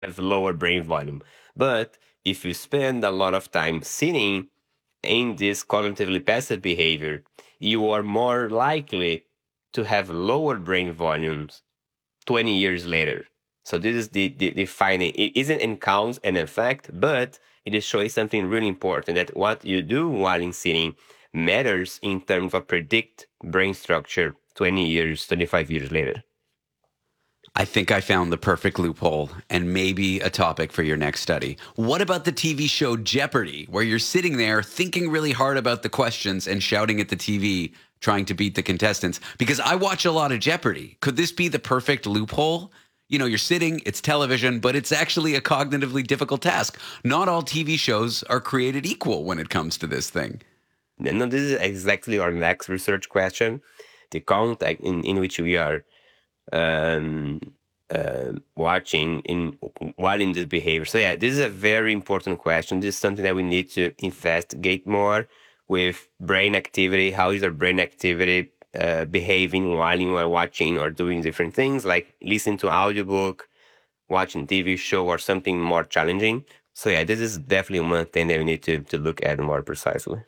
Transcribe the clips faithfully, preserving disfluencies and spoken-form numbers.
have lower brain volume. But if you spend a lot of time sitting in this cognitively passive behavior, you are more likely to have lower brain volumes twenty years later. So this is the, the, the finding. It isn't in cause and effect, but it is showing something really important, that what you do while in sitting matters in terms of predict brain structure twenty years, twenty-five years later. I think I found the perfect loophole and maybe a topic for your next study. What about the T V show Jeopardy, where you're sitting there thinking really hard about the questions and shouting at the T V, trying to beat the contestants? Because I watch a lot of Jeopardy. Could this be the perfect loophole? You know, you're sitting, it's television, but it's actually a cognitively difficult task. Not all T V shows are created equal when it comes to this thing. No, this is exactly our next research question. The context in, in which we are um, uh, watching in while in this behavior. So yeah, this is a very important question. This is something that we need to investigate more with brain activity. How is our brain activity uh, behaving while you are watching or doing different things, like listening to audiobook, watching T V show, or something more challenging. So yeah, this is definitely one thing that we need to, to look at more precisely.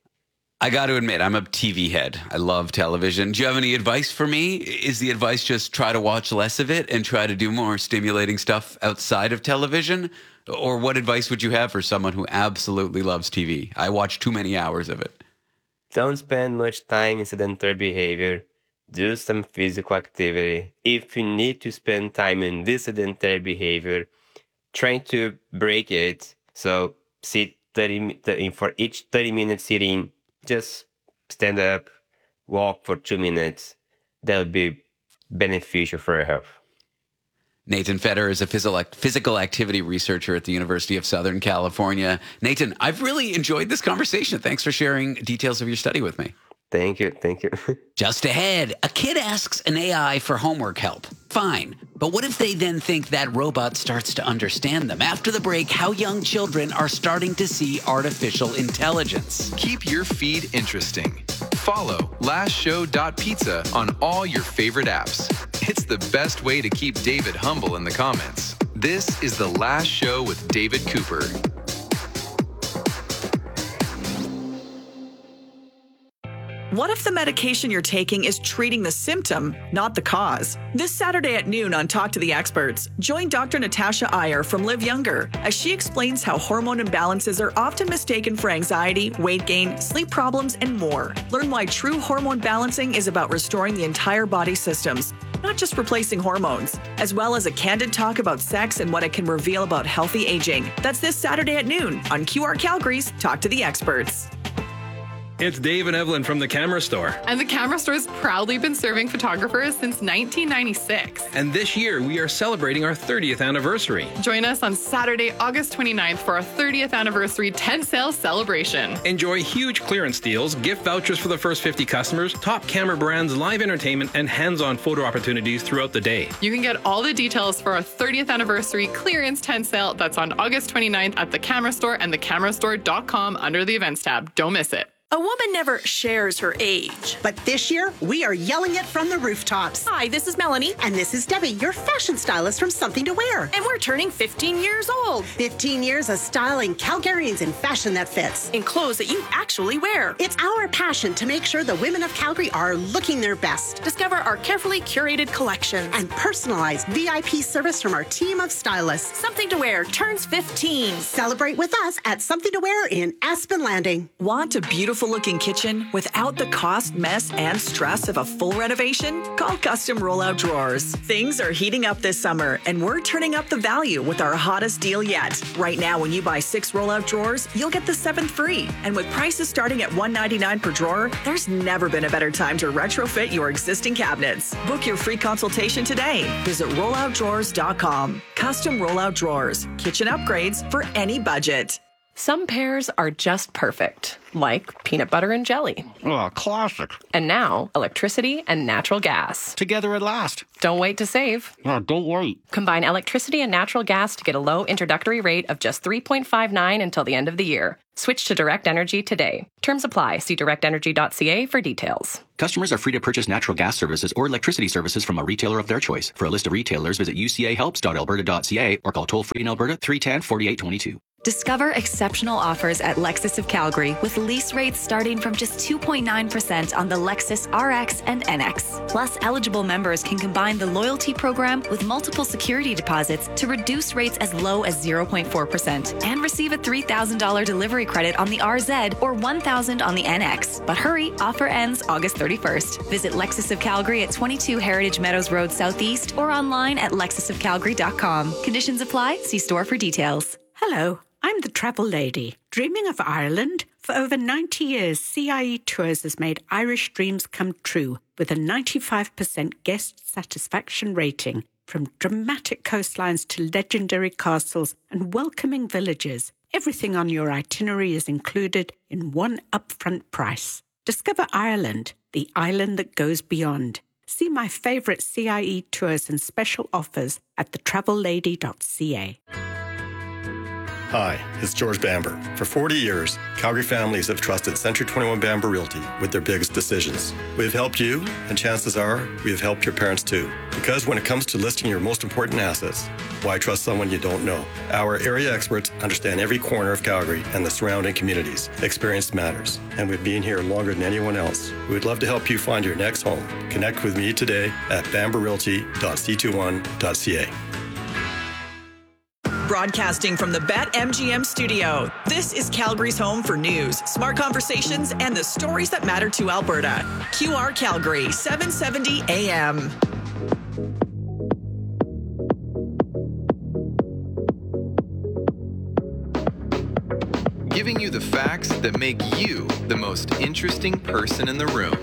I got to admit, I'm a T V head. I love television. Do you have any advice for me? Is the advice just try to watch less of it and try to do more stimulating stuff outside of television? Or what advice would you have for someone who absolutely loves T V? I watch too many hours of it. Don't spend much time in sedentary behavior. Do some physical activity. If you need to spend time in this sedentary behavior, try to break it. So sit thirty for each thirty minute sitting. Just stand up, walk for two minutes. That would be beneficial for your health. Nathan Fetter is a physical activity researcher at the University of Southern California. Nathan, I've really enjoyed this conversation. Thanks for sharing details of your study with me. Thank you. Thank you. Just ahead, a kid asks an A I for homework help. Fine. But what if they then think that robot starts to understand them? After the break, how young children are starting to see artificial intelligence. Keep your feed interesting. Follow last show dot pizza on all your favorite apps. It's the best way to keep David humble in the comments. This is The Last Show with David Cooper. What if the medication you're taking is treating the symptom, not the cause? This Saturday at noon on Talk to the Experts, join Doctor Natasha Iyer from Live Younger as she explains how hormone imbalances are often mistaken for anxiety, weight gain, sleep problems, and more. Learn why true hormone balancing is about restoring the entire body systems, not just replacing hormones, as well as a candid talk about sex and what it can reveal about healthy aging. That's this Saturday at noon on Q R Calgary's Talk to the Experts. It's Dave and Evelyn from the Camera Store. And the Camera Store has proudly been serving photographers since nineteen ninety-six. And this year, we are celebrating our thirtieth anniversary. Join us on Saturday, August twenty-ninth for our thirtieth anniversary tent sale celebration. Enjoy huge clearance deals, gift vouchers for the first fifty customers, top camera brands, live entertainment, and hands-on photo opportunities throughout the day. You can get all the details for our thirtieth anniversary clearance tent sale that's on August twenty-ninth at the Camera Store and the camera store dot com under the events tab. Don't miss it. A woman never shares her age. But this year, we are yelling it from the rooftops. Hi, this is Melanie. And this is Debbie, your fashion stylist from Something to Wear. And we're turning fifteen years old. fifteen years of styling Calgarians in fashion that fits. In clothes that you actually wear. It's our passion to make sure the women of Calgary are looking their best. Discover our carefully curated collection. And personalized V I P service from our team of stylists. Something to Wear turns fifteen. Celebrate with us at Something to Wear in Aspen Landing. Want a beautiful looking kitchen without the cost, mess, and stress of a full renovation? Call Custom Rollout Drawers. Things are heating up this summer, and we're turning up the value with our hottest deal yet. Right now, when you buy six rollout drawers, you'll get the seventh free. And with prices starting at one hundred ninety-nine dollars per drawer, there's never been a better time to retrofit your existing cabinets. Book your free consultation today. Visit rollout drawers dot com. Custom Rollout Drawers. Kitchen upgrades for any budget. Some pairs are just perfect, like peanut butter and jelly. Oh, classic. And now, electricity and natural gas. Together at last. Don't wait to save. Oh, don't wait. Combine electricity and natural gas to get a low introductory rate of just three point five nine until the end of the year. Switch to Direct Energy today. Terms apply. See direct energy dot c a for details. Customers are free to purchase natural gas services or electricity services from a retailer of their choice. For a list of retailers, visit u c a helps dot alberta dot c a or call toll-free in Alberta three one zero, four eight two two. Discover exceptional offers at Lexus of Calgary with lease rates starting from just two point nine percent on the Lexus R X and N X. Plus, eligible members can combine the loyalty program with multiple security deposits to reduce rates as low as zero point four percent and receive a three thousand dollars delivery credit on the R Z or one thousand dollars on the N X. But hurry, offer ends August thirty-first. Visit Lexus of Calgary at twenty-two Heritage Meadows Road Southeast or online at lexus of calgary dot com. Conditions apply. See store for details. Hello. I'm the travel lady. Dreaming of Ireland? For over ninety years, C I E Tours has made Irish dreams come true with a ninety-five percent guest satisfaction rating. From dramatic coastlines to legendary castles and welcoming villages, everything on your itinerary is included in one upfront price. Discover Ireland, the island that goes beyond. See my favourite C I E Tours and special offers at the travel lady dot c a. Hi, it's George Bamber. For forty years, Calgary families have trusted Century twenty-one Bamber Realty with their biggest decisions. We have helped you, and chances are we have helped your parents too. Because when it comes to listing your most important assets, why trust someone you don't know? Our area experts understand every corner of Calgary and the surrounding communities. Experience matters, and we've been here longer than anyone else. We would love to help you find your next home. Connect with me today at bamber realty dot c twenty-one dot c a. Broadcasting from the BetMGM studio, this is Calgary's home for news, smart conversations, and the stories that matter to Alberta. Q R Calgary, seven seventy A M. Giving you the facts that make you the most interesting person in the room.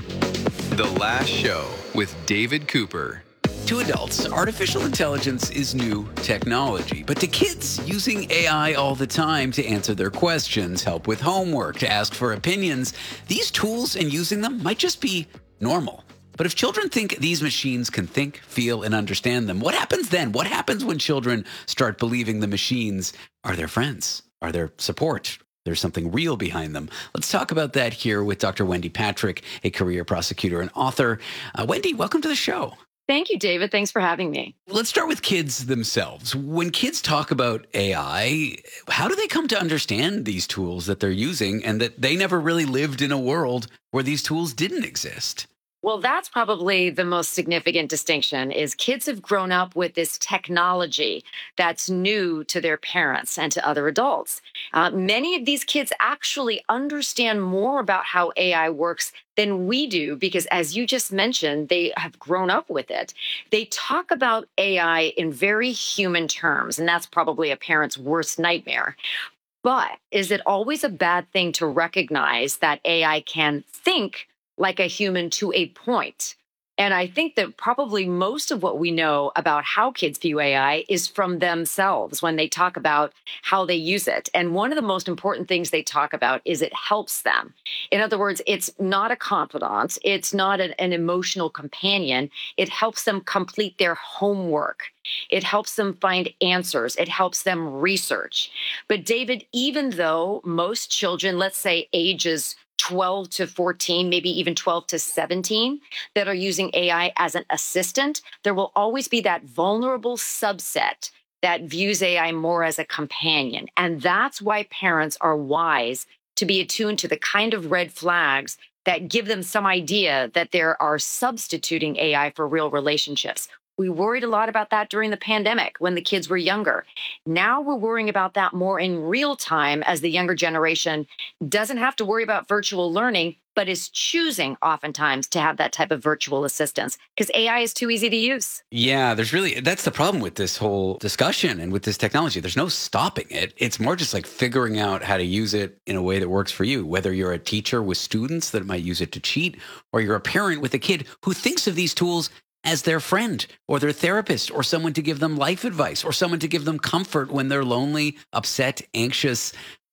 The Last Show with David Cooper. To adults, artificial intelligence is new technology. But to kids, using A I all the time to answer their questions, help with homework, to ask for opinions, these tools and using them might just be normal. But if children think these machines can think, feel, and understand them, what happens then? What happens when children start believing the machines are their friends, are their support? There's something real behind them. Let's talk about that here with Doctor Wendy Patrick, a career prosecutor and author. Uh, Wendy, welcome to the show. Thank you, David. Thanks for having me. Let's start with kids themselves. When kids talk about A I, how do they come to understand these tools that they're using and that they never really lived in a world where these tools didn't exist? Well, that's probably the most significant distinction is kids have grown up with this technology that's new to their parents and to other adults. Uh, many of these kids actually understand more about how A I works than we do because, as you just mentioned, they have grown up with it. They talk about A I in very human terms, and that's probably a parent's worst nightmare. But is it always a bad thing to recognize that A I can think like a human to a point? And I think that probably most of what we know about how kids view A I is from themselves when they talk about how they use it. And one of the most important things they talk about is it helps them. In other words, it's not a confidant. It's not an, an emotional companion. It helps them complete their homework. It helps them find answers. It helps them research. But David, even though most children, let's say ages twelve to fourteen, maybe even twelve to seventeen, that are using A I as an assistant, there will always be that vulnerable subset that views A I more as a companion. And that's why parents are wise to be attuned to the kind of red flags that give them some idea that there are substituting A I for real relationships. We worried a lot about that during the pandemic when the kids were younger. Now we're worrying about that more in real time as the younger generation doesn't have to worry about virtual learning, but is choosing oftentimes to have that type of virtual assistance because A I is too easy to use. Yeah, there's really, that's the problem with this whole discussion and with this technology. There's no stopping it. It's more just like figuring out how to use it in a way that works for you, whether you're a teacher with students that might use it to cheat, or you're a parent with a kid who thinks of these tools as their friend or their therapist or someone to give them life advice or someone to give them comfort when they're lonely, upset, anxious.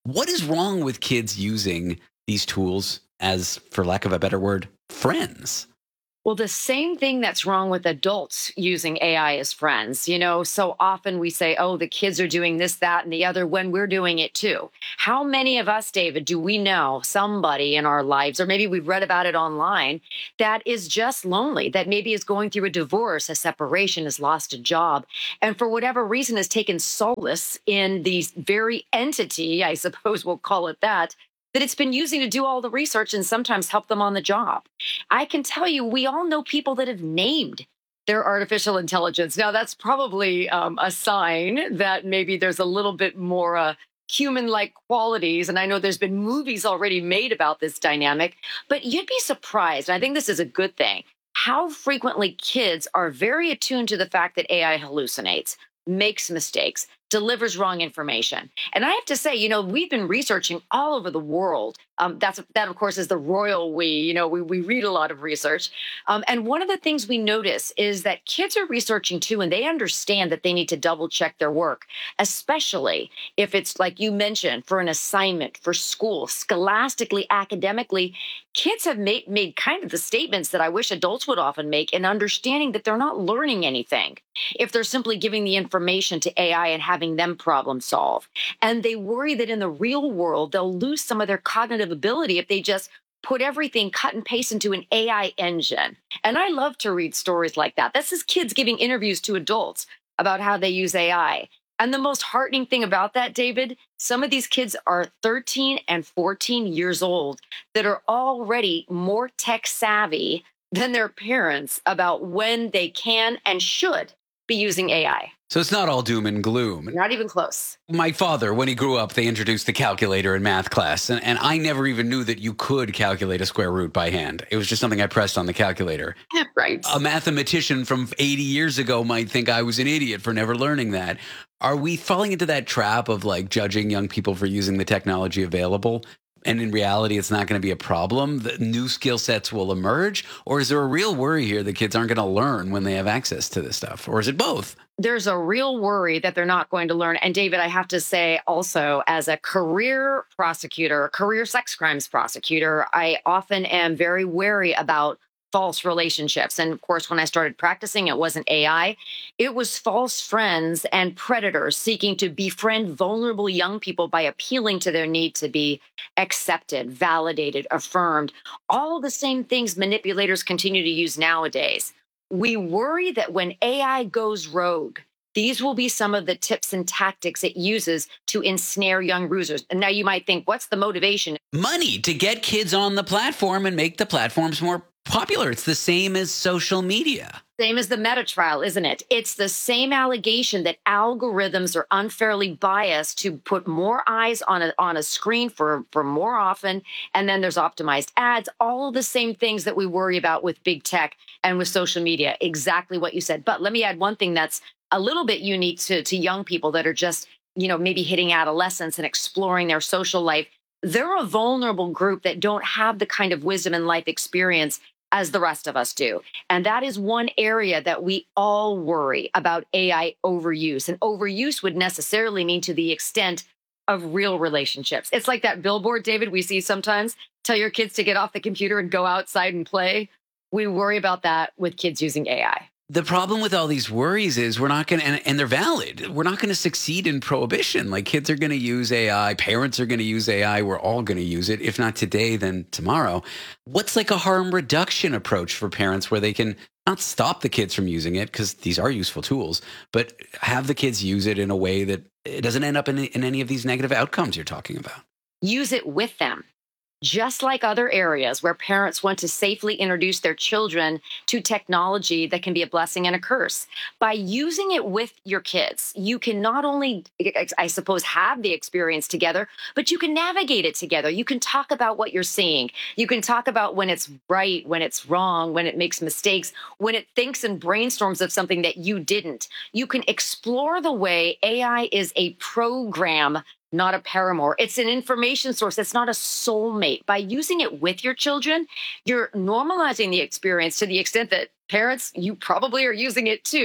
What is wrong with kids using these tools as, for lack of a better word, friends? Well, the same thing that's wrong with adults using A I as friends. You know, so often we say, oh, the kids are doing this, that, and the other when we're doing it too. How many of us, David, do we know somebody in our lives, or maybe we've read about it online, that is just lonely, that maybe is going through a divorce, a separation, has lost a job, and for whatever reason has taken solace in the very entity, I suppose we'll call it that, that it's been using to do all the research and sometimes help them on the job. I can tell you, we all know people that have named their artificial intelligence. Now, that's probably um, a sign that maybe there's a little bit more uh, human-like qualities. And I know there's been movies already made about this dynamic, but you'd be surprised. And I think this is a good thing, how frequently kids are very attuned to the fact that A I hallucinates, makes mistakes, delivers wrong information. And I have to say, you know, we've been researching all over the world. Um, that's that, of course, is the royal we. You know, we, we read a lot of research. Um, and one of the things we notice is that kids are researching too, and they understand that they need to double check their work, especially if it's like you mentioned, for an assignment, for school, scholastically, academically. Kids have made, made kind of the statements that I wish adults would often make in understanding that they're not learning anything if they're simply giving the information to A I and having them problem solve. And they worry that in the real world, they'll lose some of their cognitive ability if they just put everything cut and paste into an A I engine. And I love to read stories like that. This is kids giving interviews to adults about how they use A I. And the most heartening thing about that, David, some of these kids are thirteen and fourteen years old that are already more tech savvy than their parents about when they can and should be using A I. So it's not all doom and gloom. Not even close. My father, when he grew up, they introduced the calculator in math class. And, and I never even knew that you could calculate a square root by hand. It was just something I pressed on the calculator. Yeah, right. A mathematician from eighty years ago might think I was an idiot for never learning that. Are we falling into that trap of like judging young people for using the technology available? And in reality, it's not going to be a problem. The new skill sets will emerge. Or is there a real worry here that kids aren't going to learn when they have access to this stuff? Or is it both? There's a real worry that they're not going to learn. And David, I have to say also, as a career prosecutor, career sex crimes prosecutor, I often am very wary about false relationships. And of course, when I started practicing, it wasn't A I. It was false friends and predators seeking to befriend vulnerable young people by appealing to their need to be accepted, validated, affirmed. All the same things manipulators continue to use nowadays. We worry that when A I goes rogue, these will be some of the tips and tactics it uses to ensnare young users. And now you might think, what's the motivation? Money to get kids on the platform and make the platforms more popular. It's the same as social media. Same as the Meta trial, isn't it? It's the same allegation that algorithms are unfairly biased to put more eyes on a, on a screen for, for more often. And then there's optimized ads, all the same things that we worry about with big tech and with social media. Exactly what you said. But let me add one thing that's a little bit unique to, to young people that are just, you know, maybe hitting adolescence and exploring their social life. They're a vulnerable group that don't have the kind of wisdom and life experience as the rest of us do. And that is one area that we all worry about A I overuse. And overuse would necessarily mean to the extent of real relationships. It's like that billboard, David, we see sometimes. Tell your kids to get off the computer and go outside and play. We worry about that with kids using A I. The problem with all these worries is we're not going to, and, and they're valid, we're not going to succeed in prohibition. Like kids are going to use A I, parents are going to use A I, we're all going to use it. If not today, then tomorrow. What's like a harm reduction approach for parents where they can not stop the kids from using it, because these are useful tools, but have the kids use it in a way that it doesn't end up in, in any of these negative outcomes you're talking about? Use it with them. Just like other areas where parents want to safely introduce their children to technology that can be a blessing and a curse. By using it with your kids, you can not only, I suppose, have the experience together, but you can navigate it together. You can talk about what you're seeing. You can talk about when it's right, when it's wrong, when it makes mistakes, when it thinks and brainstorms of something that you didn't. You can explore the way A I is a program, not a paramour. It's an information source. It's not a soulmate. By using it with your children, you're normalizing the experience to the extent that parents, you probably are using it too,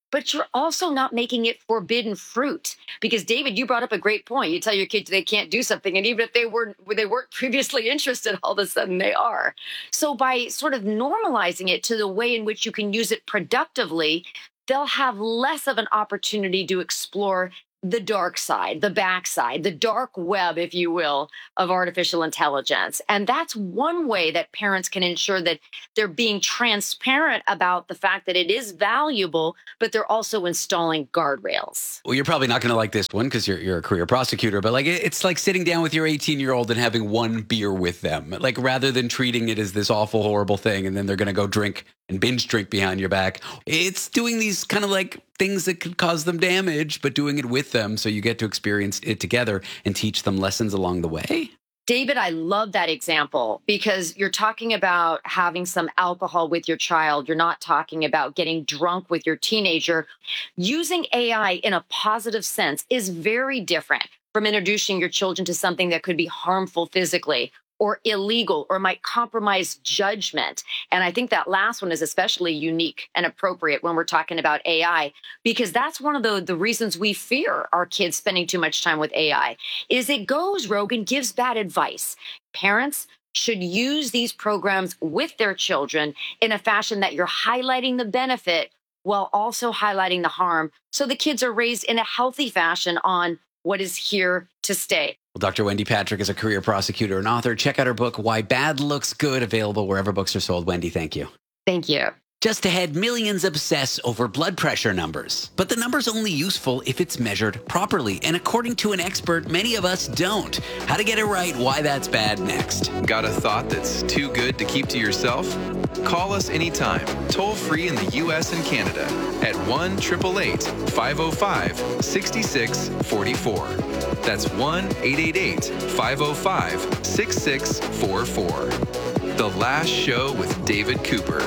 but you're also not making it forbidden fruit. Because David, you brought up a great point. You tell your kids they can't do something, and even if they weren't they weren't previously interested, all of a sudden they are. So by sort of normalizing it to the way in which you can use it productively, they'll have less of an opportunity to explore the dark side, the backside, the dark web, if you will, of artificial intelligence. And that's one way that parents can ensure that they're being transparent about the fact that it is valuable, but they're also installing guardrails. Well, you're probably not going to like this one because you're, you're a career prosecutor, but like it's like sitting down with your eighteen-year-old and having one beer with them. Like rather than treating it as this awful, horrible thing, and then they're going to go drink and binge drink behind your back. It's doing these kind of like things that could cause them damage, but doing it with them so you get to experience it together and teach them lessons along the way. David, I love that example because you're talking about having some alcohol with your child. You're not talking about getting drunk with your teenager. Using A I in a positive sense is very different from introducing your children to something that could be harmful physically or illegal or might compromise judgment. And I think that last one is especially unique and appropriate when we're talking about A I, because that's one of the, the reasons we fear our kids spending too much time with A I, is it goes rogue and gives bad advice. Parents should use these programs with their children in a fashion that you're highlighting the benefit while also highlighting the harm, so the kids are raised in a healthy fashion on what is here to stay. Well, Doctor Wendy Patrick is a career prosecutor and author. Check out her book, Why Bad Looks Good, available wherever books are sold. Wendy, thank you. Thank you. Just ahead, millions obsess over blood pressure numbers. But the number's only useful if it's measured properly. And according to an expert, many of us don't. How to get it right, why that's bad, next. Got a thought that's too good to keep to yourself? Call us anytime, toll free in the U S and Canada at one eight eight eight, five oh five, six six four four. That's one eight eight eight, five oh five, six six four four. The Last Show with David Cooper.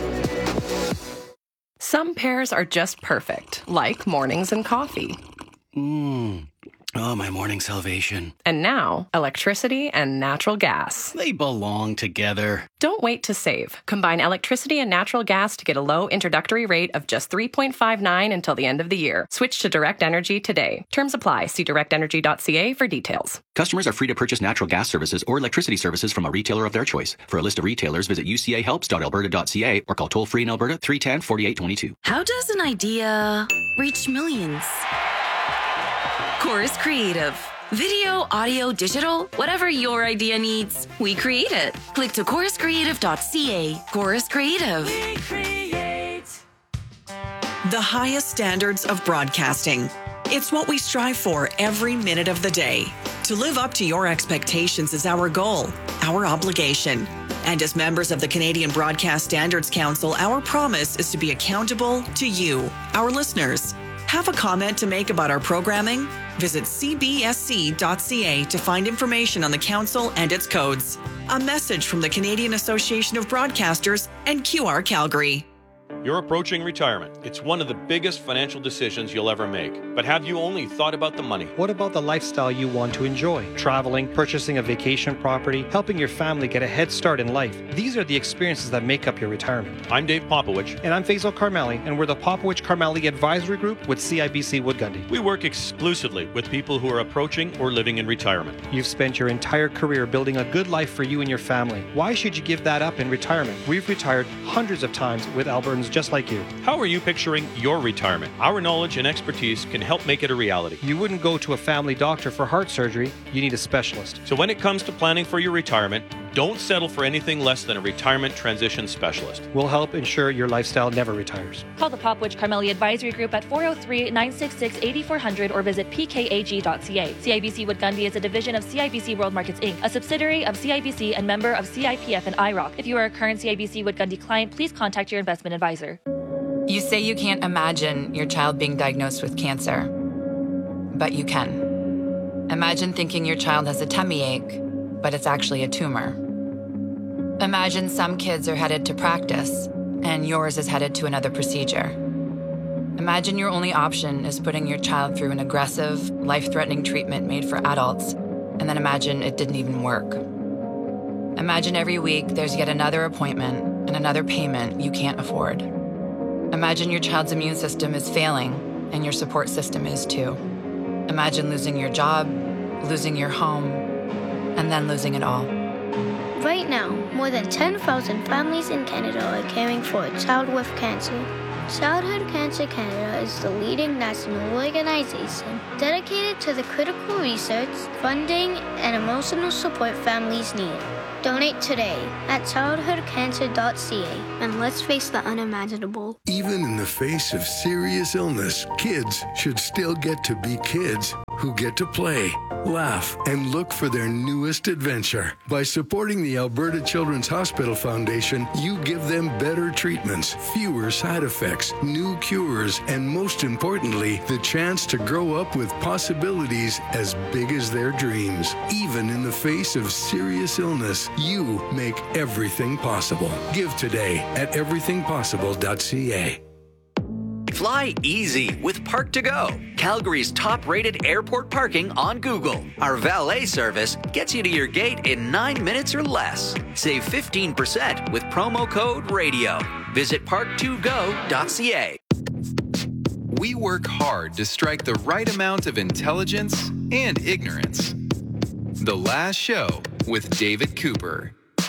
Some pairs are just perfect, like mornings and coffee. Mmm. Oh, my morning salvation. And now, electricity and natural gas. They belong together. Don't wait to save. Combine electricity and natural gas to get a low introductory rate of just three point five nine until the end of the year. Switch to Direct Energy today. Terms apply. See direct energy dot c a for details. Customers are free to purchase natural gas services or electricity services from a retailer of their choice. For a list of retailers, visit u c a helps dot alberta dot c a or call toll-free in Alberta three one zero, four eight two two. How does an idea reach millions? Chorus Creative. Video, audio, digital, whatever your idea needs, we create it. Click to chorus creative dot c a. Chorus Creative. We create the highest standards of broadcasting. It's what we strive for every minute of the day. To live up to your expectations is our goal, our obligation. And as members of the Canadian Broadcast Standards Council, our promise is to be accountable to you, our listeners. Have a comment to make about our programming? Visit c b s c dot c a to find information on the council and its codes. A message from the Canadian Association of Broadcasters and Q R Calgary. You're approaching retirement. It's one of the biggest financial decisions you'll ever make. But have you only thought about the money? What about the lifestyle you want to enjoy? Traveling, purchasing a vacation property, helping your family get a head start in life. These are the experiences that make up your retirement. I'm Dave Popowich. And I'm Faisal Karmali, and we're the Popowich Karmali Advisory Group with C I B C Wood Gundy. We work exclusively with people who are approaching or living in retirement. You've spent your entire career building a good life for you and your family. Why should you give that up in retirement? We've retired hundreds of times with Albertans just like you. How are you picturing your retirement? Our knowledge and expertise can help make it a reality. You wouldn't go to a family doctor for heart surgery. You need a specialist. So when it comes to planning for your retirement, don't settle for anything less than a retirement transition specialist. We'll help ensure your lifestyle never retires. Call the Popowich Karmali Advisory Group at four oh three, nine six six, eight four zero zero or visit p k a g dot c a. C I B C Wood Gundy is a division of C I B C World Markets Incorporated, a subsidiary of C I B C and member of C I P F and I R O C. If you are a current C I B C Wood Gundy client, please contact your investment advisor. You say you can't imagine your child being diagnosed with cancer, but you can. Imagine thinking your child has a tummy ache, but it's actually a tumor. Imagine some kids are headed to practice, and yours is headed to another procedure. Imagine your only option is putting your child through an aggressive, life-threatening treatment made for adults, and then imagine it didn't even work. Imagine every week there's yet another appointment and another payment you can't afford. Imagine your child's immune system is failing, and your support system is too. Imagine losing your job, losing your home, and then losing it all. Right now, more than ten thousand families in Canada are caring for a child with cancer. Childhood Cancer Canada is the leading national organization dedicated to the critical research, funding, and emotional support families need. Donate today at childhood cancer dot c a and let's face the unimaginable. Even in the face of serious illness, kids should still get to be kids who get to play, laugh, and look for their newest adventure. By supporting the Alberta Children's Hospital Foundation, you give them better treatments, fewer side effects, new cures, and most importantly, the chance to grow up with possibilities as big as their dreams. Even in the face of serious illness, you make everything possible. Give today at everything possible dot c a. Fly easy with Park to Go, Calgary's top-rated airport parking on Google. Our valet service gets you to your gate in nine minutes or less. Save fifteen percent with promo code RADIO. Visit park to go dot c a. We work hard to strike the right amount of intelligence and ignorance. The Last Show with David Cooper.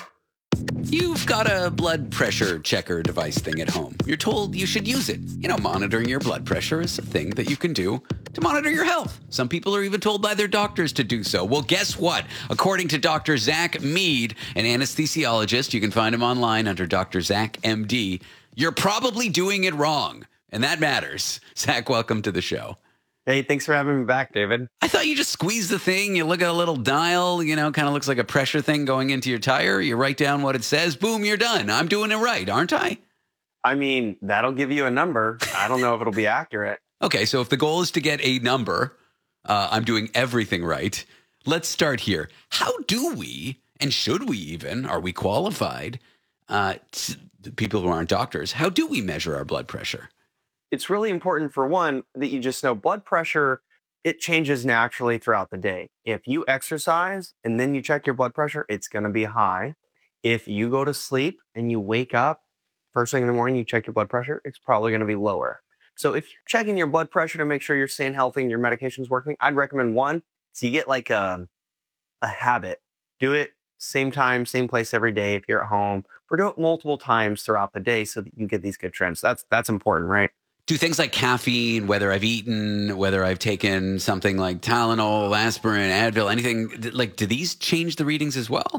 You've got a blood pressure checker device thing at home. You're told you should use it. You know, monitoring your blood pressure is a thing that you can do to monitor your health. Some people are even told by their doctors to do so. Well, guess what? According to Doctor Zach Mead, an anesthesiologist, you can find him online under Doctor Zach M D, you're probably doing it wrong. And that matters. Zach, welcome to the show. Hey, thanks for having me back, David. I thought you just squeeze the thing, you look at a little dial, you know, kind of looks like a pressure thing going into your tire. You write down what it says, boom, you're done. I'm doing it right, aren't I? I mean, that'll give you a number. I don't know if it'll be accurate. Okay, so if the goal is to get a number, uh, I'm doing everything right. Let's start here. How do we, and should we even, are we qualified, uh, to, people who aren't doctors, how do we measure our blood pressure? It's really important, for one, that you just know blood pressure, it changes naturally throughout the day. If you exercise and then you check your blood pressure, it's going to be high. If you go to sleep and you wake up first thing in the morning, you check your blood pressure, it's probably going to be lower. So if you're checking your blood pressure to make sure you're staying healthy and your medication's working, I'd recommend one, so you get like a, a habit. Do it same time, same place every day if you're at home, or do it multiple times throughout the day so that you get these good trends. That's that's important, right? Do things like caffeine, whether I've eaten, whether I've taken something like Tylenol, aspirin, Advil, anything, like, do these change the readings as well?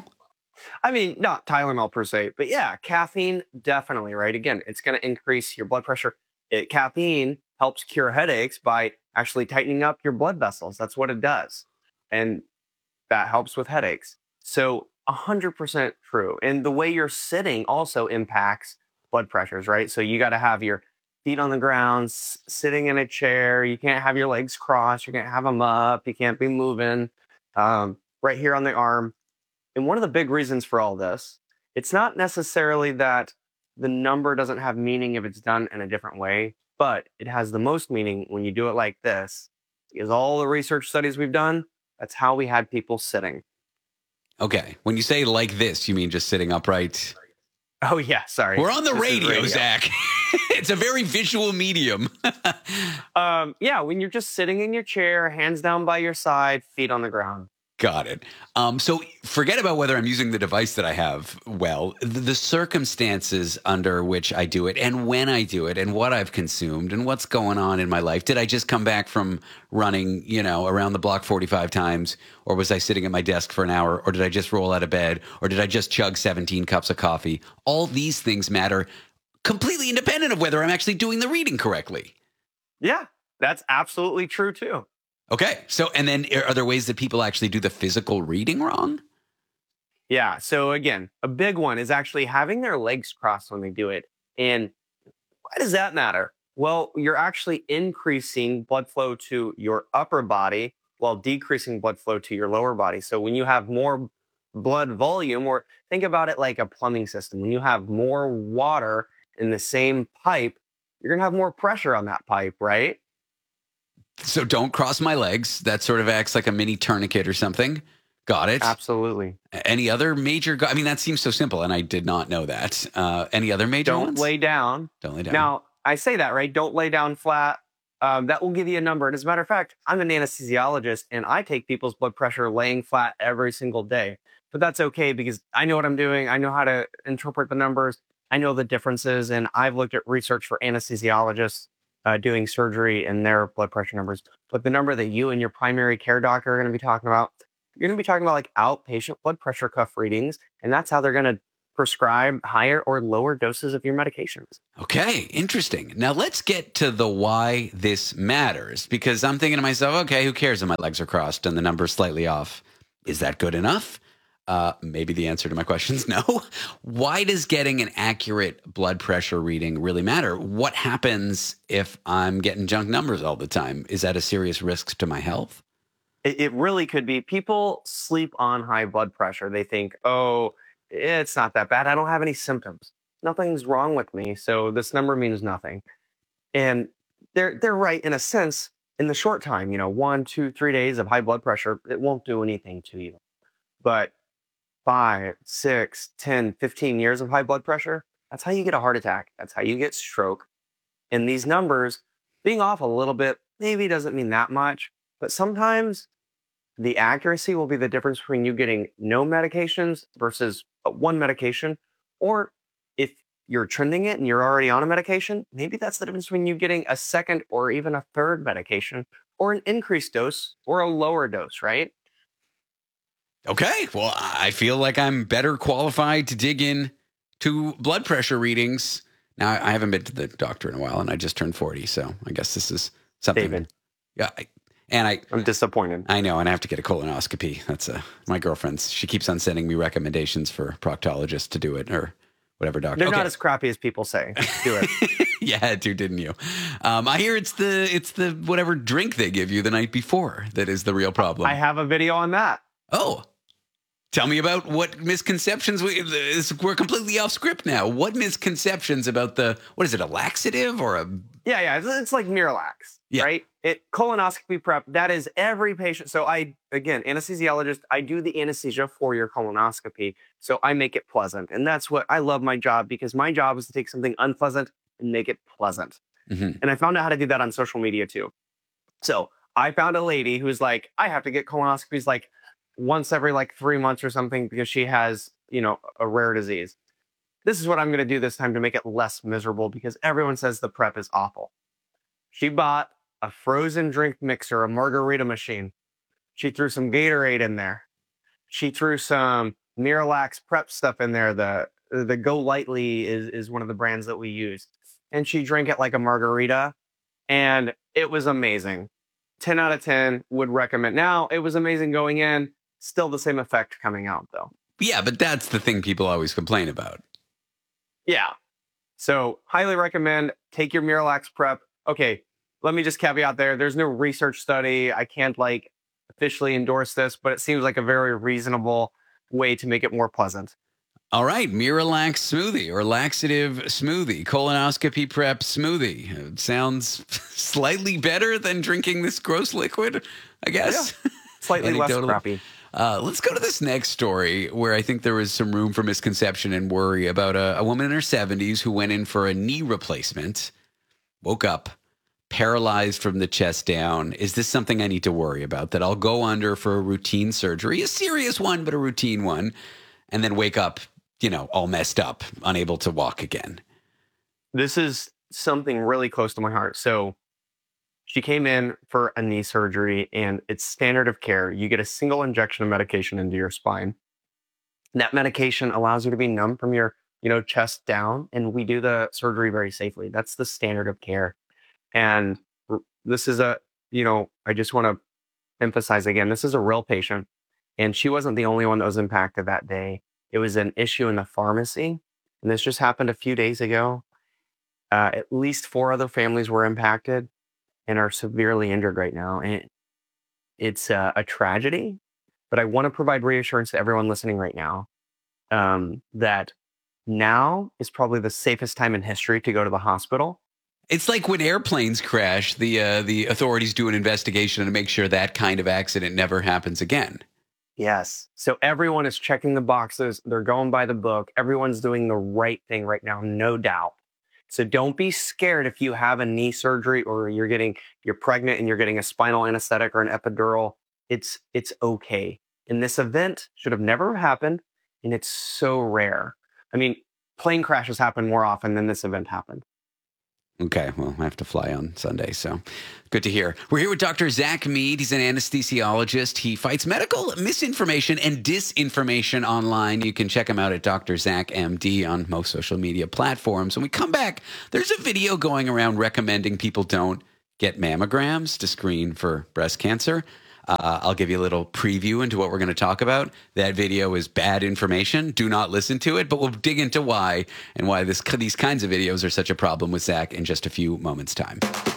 I mean, not Tylenol per se, but yeah, caffeine, definitely, right? Again, it's going to increase your blood pressure. It, caffeine helps cure headaches by actually tightening up your blood vessels. That's what it does. And that helps with headaches. So one hundred percent true. And the way you're sitting also impacts blood pressures, right? So you got to have your feet on the ground, s- sitting in a chair. You can't have your legs crossed. You can't have them up. You can't be moving. Um, right here on the arm. And one of the big reasons for all this, it's not necessarily that the number doesn't have meaning if it's done in a different way, but it has the most meaning when you do it like this. Because all the research studies we've done, that's how we had people sitting. Okay. When you say like this, you mean just sitting upright? Oh, yeah. Sorry. We're on the This is radio, radio. Zach. It's a very visual medium. um, yeah, when you're just sitting in your chair, hands down by your side, feet on the ground. Got it. Um, so forget about whether I'm using the device that I have well. The, the circumstances under which I do it and when I do it and what I've consumed and what's going on in my life. Did I just come back from running, you know, around the block forty-five times? Or was I sitting at my desk for an hour? Or did I just roll out of bed? Or did I just chug seventeen cups of coffee? All these things matter completely independent of whether I'm actually doing the reading correctly. Yeah, that's absolutely true too. Okay. So, and then are there ways that people actually do the physical reading wrong? Yeah. So again, a big one is actually having their legs crossed when they do it. And why does that matter? Well, you're actually increasing blood flow to your upper body while decreasing blood flow to your lower body. So when you have more blood volume, or think about it like a plumbing system, when you have more water in the same pipe, you're going to have more pressure on that pipe, right? So don't cross my legs. That sort of acts like a mini tourniquet or something. Got it. Absolutely. Any other major, go- I mean, that seems so simple, and I did not know that. Uh, any other major Don't ones? lay down. Don't lay down. Now, I say that, right? Don't lay down flat. Um, that will give you a number. And as a matter of fact, I'm an anesthesiologist and I take people's blood pressure laying flat every single day. But that's okay because I know what I'm doing. I know how to interpret the numbers. I know the differences. And I've looked at research for anesthesiologists uh, doing surgery and their blood pressure numbers. But the number that you and your primary care doctor are going to be talking about, you're going to be talking about like outpatient blood pressure cuff readings. And that's how they're going to prescribe higher or lower doses of your medications. Okay, interesting. Now let's get to the why this matters, because I'm thinking to myself, okay, who cares if my legs are crossed and the number's slightly off? Is that good enough? Uh, maybe the answer to my question is no. Why does getting an accurate blood pressure reading really matter? What happens if I'm getting junk numbers all the time? Is that a serious risk to my health? It, it really could be. People sleep on high blood pressure. They think, oh, it's not that bad. I don't have any symptoms. Nothing's wrong with me. So this number means nothing. And they're they're right in a sense. In the short time, you know, one, two, three days of high blood pressure, it won't do anything to you. But five, six, ten, fifteen years of high blood pressure, that's how you get a heart attack. That's how you get stroke. And these numbers being off a little bit maybe doesn't mean that much. But sometimes the accuracy will be the difference between you getting no medications versus one medication. Or if you're trending it and you're already on a medication, maybe that's the difference between you getting a second or even a third medication or an increased dose or a lower dose, right? Okay, well, I feel like I'm better qualified to dig in to blood pressure readings. Now, I haven't been to the doctor in a while, and I just turned forty, so I guess this is something. David. Yeah, I, and I, I'm disappointed. I know, and I have to get a colonoscopy. That's uh, my girlfriend's. She keeps on sending me recommendations for proctologists to do it or whatever doctor. They're okay. not as crappy as people say. Do it. Yeah, had to, didn't you? Um, I hear it's the it's the whatever drink they give you the night before that is the real problem. I have a video on that. Oh. Tell me about what misconceptions we, we're completely off script now. What misconceptions about the, what is it, a laxative or a? Yeah, yeah, it's, it's like Miralax, yeah. Right? It colonoscopy prep, that is every patient. So I, again, anesthesiologist, I do the anesthesia for your colonoscopy. So I make it pleasant. And that's what, I love my job because my job is to take something unpleasant and make it pleasant. Mm-hmm. And I found out how to do that on social media too. So I found a lady who's like, I have to get colonoscopies like once every like three months or something because she has, you know, a rare disease. This is what I'm going to do this time to make it less miserable because everyone says the prep is awful. She bought a frozen drink mixer, a margarita machine. She threw some Gatorade in there. She threw some Miralax prep stuff in there. The the Go Lightly is, is one of the brands that we use. And she drank it like a margarita. And it was amazing. ten out of ten would recommend. Now, it was amazing going in. Still the same effect coming out, though. Yeah, but that's the thing people always complain about. Yeah. So, highly recommend. Take your Miralax prep. Okay, let me just caveat there. There's no research study. I can't, like, officially endorse this, but it seems like a very reasonable way to make it more pleasant. All right, Miralax smoothie or laxative smoothie, colonoscopy prep smoothie. It sounds slightly better than drinking this gross liquid, I guess. Yeah, slightly less crappy. Uh, let's go to this next story where I think there was some room for misconception and worry about a, a woman in her seventies who went in for a knee replacement, woke up, paralyzed from the chest down. Is this something I need to worry about, that I'll go under for a routine surgery, a serious one, but a routine one, and then wake up, you know, all messed up, unable to walk again? This is something really close to my heart. So she came in for a knee surgery and it's standard of care. You get a single injection of medication into your spine. That medication allows you to be numb from your, you know, chest down. And we do the surgery very safely. That's the standard of care. And this is a, you know, I just want to emphasize again, this is a real patient. And she wasn't the only one that was impacted that day. It was an issue in the pharmacy. And this just happened a few days ago. Uh, at least four other families were impacted and are severely injured right now. And it, it's uh, a tragedy, but I want to provide reassurance to everyone listening right now um, that now is probably the safest time in history to go to the hospital. It's like when airplanes crash, the uh, the authorities do an investigation to make sure that kind of accident never happens again. Yes. So everyone is checking the boxes. They're going by the book. Everyone's doing the right thing right now, no doubt. So don't be scared if you have a knee surgery or you're getting, you're pregnant and you're getting a spinal anesthetic or an epidural. It's, it's okay. And this event should have never happened. And it's so rare. I mean, plane crashes happen more often than this event happened. Okay, well, I have to fly on Sunday, so good to hear. We're here with Doctor Zach Mead. He's an anesthesiologist. He fights medical misinformation and disinformation online. You can check him out at Doctor Zach M D on most social media platforms. When we come back, there's a video going around recommending people don't get mammograms to screen for breast cancer. Uh, I'll give you a little preview into what we're going to talk about. That video is bad information. Do not listen to it, but we'll dig into why and why this, these kinds of videos are such a problem with Zach in just a few moments' time.